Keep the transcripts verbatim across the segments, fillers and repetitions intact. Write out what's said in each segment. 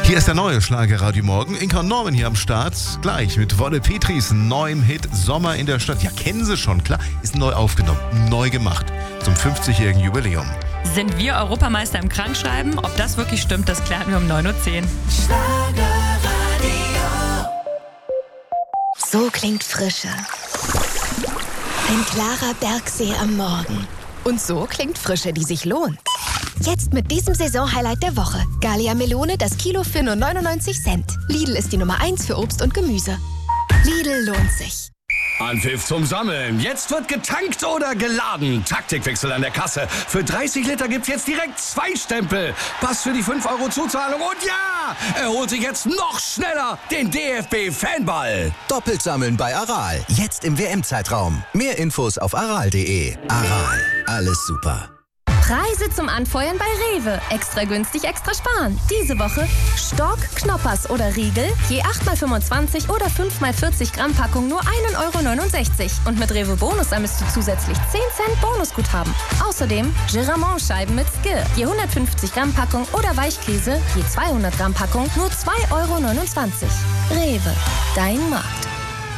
Hier ist der neue Schlagerradio Morgen. Inka und Norman hier am Start. Gleich mit Wolle Petris neuem Hit Sommer in der Stadt. Ja, kennen Sie schon, klar. Ist neu aufgenommen, neu gemacht. Zum fünfzigjährigen Jubiläum. Sind wir Europameister im Krankschreiben? Ob das wirklich stimmt, das klären wir um neun Uhr zehn. Schlagerradio. So klingt Frische. Ein klarer Bergsee am Morgen. Und so klingt Frische, die sich lohnt. Jetzt mit diesem Saisonhighlight der Woche. Gallia Melone, das Kilo für nur neunundneunzig Cent. Lidl ist die Nummer eins für Obst und Gemüse. Lidl lohnt sich. Anpfiff zum Sammeln. Jetzt wird getankt oder geladen. Taktikwechsel an der Kasse. Für dreißig Liter gibt's jetzt direkt zwei Stempel. Pass für die fünf Euro Zuzahlung. Und ja, er holt sich jetzt noch schneller den D F B-Fanball. Doppelt sammeln bei Aral. Jetzt im W M-Zeitraum. Mehr Infos auf aral punkt de. Aral. Alles super. Preise zum Anfeuern bei Rewe. Extra günstig, extra sparen. Diese Woche Stork, Knoppers oder Riegel. Je acht mal fünfundzwanzig oder fünf mal vierzig Gramm Packung nur ein Euro neunundsechzig. Und mit Rewe Bonus sammelst du zusätzlich zehn Cent Bonusguthaben. Außerdem Geramont-Scheiben mit Skill. Je hundertfünfzig Gramm Packung oder Weichkäse. Je zweihundert Gramm Packung nur zwei Euro neunundzwanzig. Rewe. Dein Markt.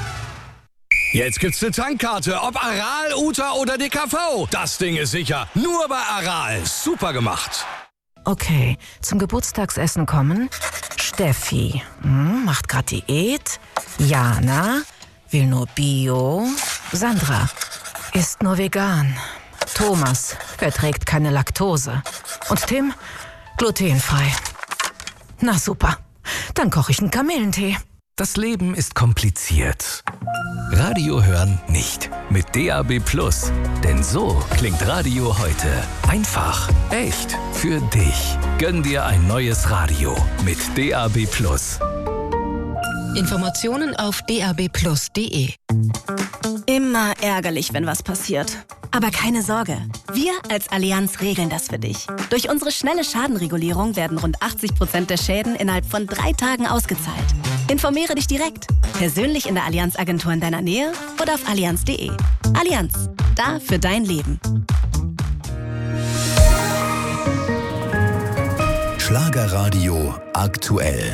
Jetzt gibt's eine Tankkarte, ob Aral, Uta oder D K V. Das Ding ist sicher. Nur bei Aral. Super gemacht. Okay, zum Geburtstagsessen kommen Steffi, hm, macht grad Diät. Jana, will nur Bio. Sandra, isst nur vegan. Thomas, verträgt keine Laktose. Und Tim, glutenfrei. Na super, dann koche ich einen Kamillentee. Das Leben ist kompliziert. Radio hören nicht. Mit D A B Plus. Denn so klingt Radio heute. Einfach, echt, für dich. Gönn dir ein neues Radio mit D A B Plus. Informationen auf d a b plus punkt de. Immer ärgerlich, wenn was passiert. Aber keine Sorge, wir als Allianz regeln das für dich. Durch unsere schnelle Schadenregulierung werden rund achtzig Prozent der Schäden innerhalb von drei Tagen ausgezahlt. Informiere dich direkt, persönlich in der Allianz-Agentur in deiner Nähe oder auf allianz punkt de. Allianz, da für dein Leben. Schlagerradio aktuell.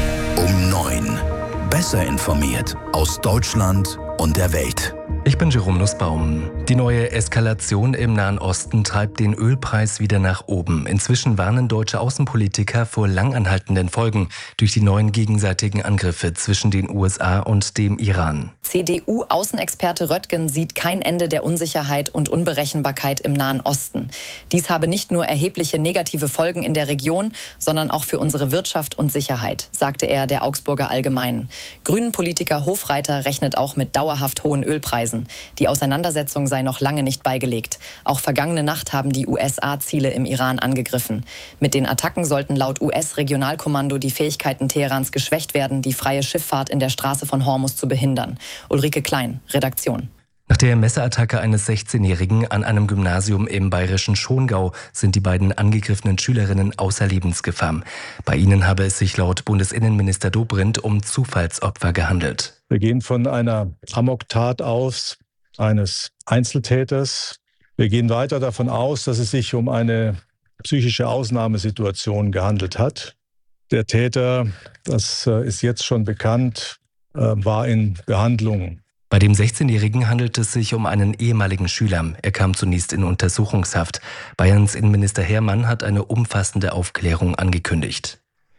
Um neun. Besser informiert aus Deutschland und der Welt. Ich bin Jerome Nussbaum. Die neue Eskalation im Nahen Osten treibt den Ölpreis wieder nach oben. Inzwischen warnen deutsche Außenpolitiker vor langanhaltenden Folgen durch die neuen gegenseitigen Angriffe zwischen den U S A und dem Iran. C D U-Außenexperte Röttgen sieht kein Ende der Unsicherheit und Unberechenbarkeit im Nahen Osten. Dies habe nicht nur erhebliche negative Folgen in der Region, sondern auch für unsere Wirtschaft und Sicherheit, sagte er der Augsburger Allgemeinen. Grünen-Politiker Hofreiter rechnet auch mit dauerhaft hohen Ölpreisen. Die Auseinandersetzung sei noch lange nicht beigelegt. Auch vergangene Nacht haben die U S A-Ziele im Iran angegriffen. Mit den Attacken sollten laut U S-Regionalkommando die Fähigkeiten Teherans geschwächt werden, die freie Schifffahrt in der Straße von Hormuz zu behindern. Ulrike Klein, Redaktion. Nach der Messerattacke eines sechzehnjährigen an einem Gymnasium im bayerischen Schongau sind die beiden angegriffenen Schülerinnen außer Lebensgefahr. Bei ihnen habe es sich laut Bundesinnenminister Dobrindt um Zufallsopfer gehandelt. Wir gehen von einer Amoktat aus, eines Einzeltäters. Wir gehen weiter davon aus, dass es sich um eine psychische Ausnahmesituation gehandelt hat. Der Täter, das ist jetzt schon bekannt, war in Behandlung. Bei dem sechzehnjährigen handelt es sich um einen ehemaligen Schüler. Er kam zunächst in Untersuchungshaft. Bayerns Innenminister Hermann hat eine umfassende Aufklärung angekündigt.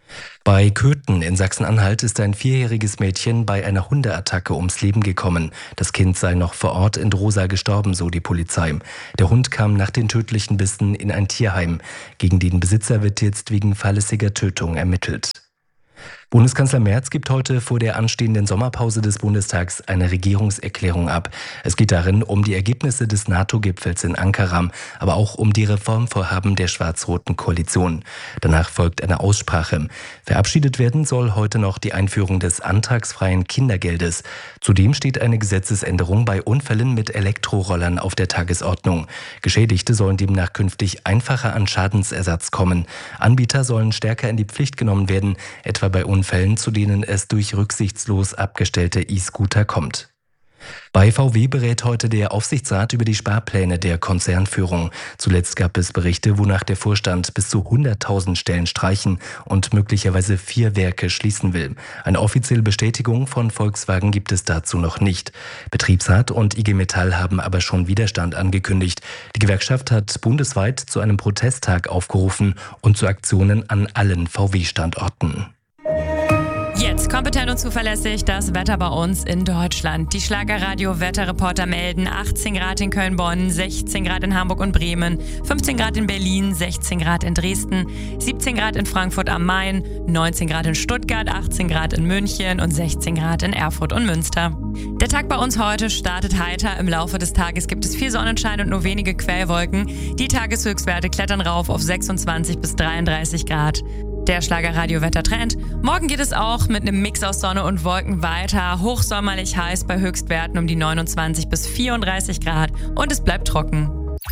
Bei Köthen in Sachsen-Anhalt ist ein vierjähriges Mädchen bei einer Hundeattacke ums Leben gekommen. Das Kind sei noch vor Ort in Drosa gestorben, so die Polizei. Der Hund kam nach den tödlichen Bissen in ein Tierheim. Gegen den Besitzer wird jetzt wegen fahrlässiger Tötung ermittelt. Bundeskanzler Merz gibt heute vor der anstehenden Sommerpause des Bundestags eine Regierungserklärung ab. Es geht darin um die Ergebnisse des NATO-Gipfels in Ankara, aber auch um die Reformvorhaben der schwarz-roten Koalition. Danach folgt eine Aussprache. Verabschiedet werden soll heute noch die Einführung des antragsfreien Kindergeldes. Zudem steht eine Gesetzesänderung bei Unfällen mit Elektrorollern auf der Tagesordnung. Geschädigte sollen demnach künftig einfacher an Schadensersatz kommen. Anbieter sollen stärker in die Pflicht genommen werden, etwa bei Unfällen, zu denen es durch rücksichtslos abgestellte E-Scooter kommt. Bei V W berät heute der Aufsichtsrat über die Sparpläne der Konzernführung. Zuletzt gab es Berichte, wonach der Vorstand bis zu hunderttausend Stellen streichen und möglicherweise vier Werke schließen will. Eine offizielle Bestätigung von Volkswagen gibt es dazu noch nicht. Betriebsrat und I G Metall haben aber schon Widerstand angekündigt. Die Gewerkschaft hat bundesweit zu einem Protesttag aufgerufen und zu Aktionen an allen V W-Standorten. Jetzt kompetent und zuverlässig das Wetter bei uns in Deutschland. Die Schlagerradio-Wetterreporter melden achtzehn Grad in Köln-Bonn, sechzehn Grad in Hamburg und Bremen, fünfzehn Grad in Berlin, sechzehn Grad in Dresden, siebzehn Grad in Frankfurt am Main, neunzehn Grad in Stuttgart, achtzehn Grad in München und sechzehn Grad in Erfurt und Münster. Der Tag bei uns heute startet heiter. Im Laufe des Tages gibt es viel Sonnenschein und nur wenige Quellwolken. Die Tageshöchstwerte klettern rauf auf sechsundzwanzig bis dreiunddreißig Grad. Der Schlagerradio-Wettertrend. Morgen geht es auch mit einem Mix aus Sonne und Wolken weiter. Hochsommerlich heiß bei Höchstwerten um die neunundzwanzig bis vierunddreißig Grad und es bleibt trocken.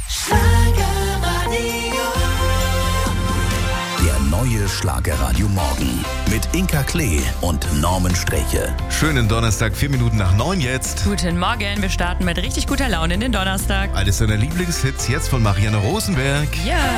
Der neue Schlagerradio Morgen mit Inka Klee und Norman Streche. Schönen Donnerstag, vier Minuten nach neun jetzt. Guten Morgen, wir starten mit richtig guter Laune in den Donnerstag. Alles deiner Lieblingshits jetzt von Marianne Rosenberg. Ja.